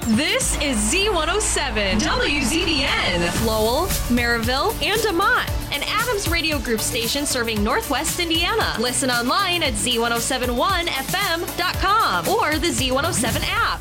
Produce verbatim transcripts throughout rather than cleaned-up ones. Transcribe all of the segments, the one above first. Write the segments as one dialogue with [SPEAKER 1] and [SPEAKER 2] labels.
[SPEAKER 1] This is Z one oh seven, W Z B N, Lowell, Maryville, and Amont, an Adams Radio Group station serving Northwest Indiana. Listen online at Z ten seventy-one F M dot com or the Z one oh seven app.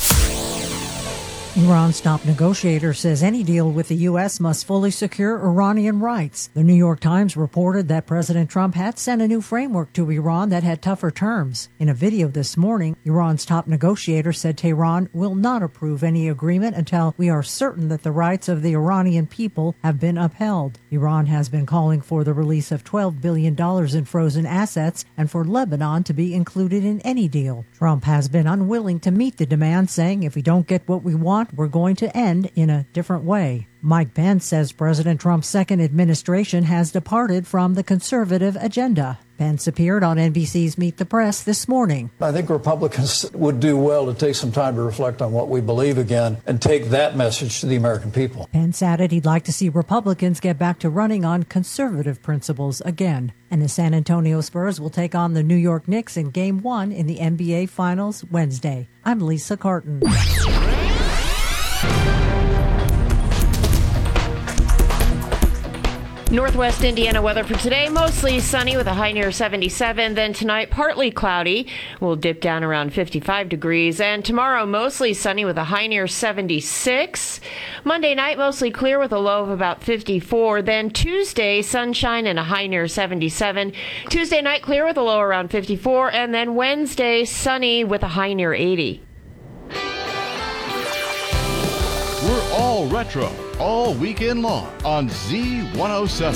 [SPEAKER 2] Iran's top negotiator says any deal with the U S must fully secure Iranian rights. The New York Times reported that President Trump had sent a new framework to Iran that had tougher terms. In a video this morning, Iran's top negotiator said Tehran will not approve any agreement until we are certain that the rights of the Iranian people have been upheld. Iran has been calling for the release of twelve billion dollars in frozen assets and for Lebanon to be included in any deal. Trump has been unwilling to meet the demand, saying if we don't get what we want, we're going to end in a different way. Mike Pence says President Trump's second administration has departed from the conservative agenda. Pence appeared on N B C's Meet the Press this morning.
[SPEAKER 3] I think Republicans would do well to take some time to reflect on what we believe again and take that message to the American people.
[SPEAKER 2] Pence added he'd like to see Republicans get back to running on conservative principles again. And the San Antonio Spurs will take on the New York Knicks in Game one in the N B A Finals Wednesday. I'm Lisa Carton.
[SPEAKER 4] Northwest Indiana weather for today, mostly sunny with a high near seventy-seven. Then tonight, partly cloudy. We'll dip down around fifty-five degrees. And tomorrow, mostly sunny with a high near seventy-six. Monday night, mostly clear with a low of about fifty-four. Then Tuesday, sunshine and a high near seventy-seven. Tuesday night, clear with a low around fifty-four. And then Wednesday, sunny with a high near eighty.
[SPEAKER 5] We're all retro, all weekend long on Z one oh seven.